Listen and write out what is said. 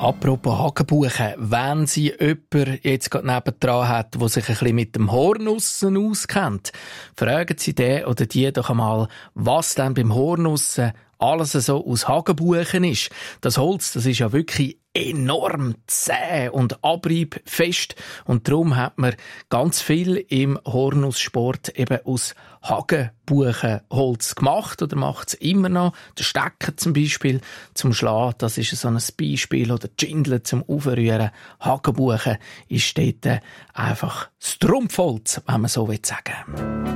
Apropos Hagenbuchen, wenn Sie jemanden jetzt gerade nebendran hat, der sich ein bisschen mit dem Hornussen auskennt, fragen Sie den oder die doch einmal, was denn beim Hornussen alles so aus Hagenbuchen ist. Das Holz, das ist ja wirklich enorm zäh und abriebfest und darum hat man ganz viel im Hornusssport eben aus Hagenbuchenholz gemacht oder macht es immer noch. Der Stecker zum Beispiel zum Schlagen, das ist so ein Beispiel, oder die Schindel zum Aufrühren. Hagenbuchen ist dort einfach das Trumpfholz, wenn man so sagen will.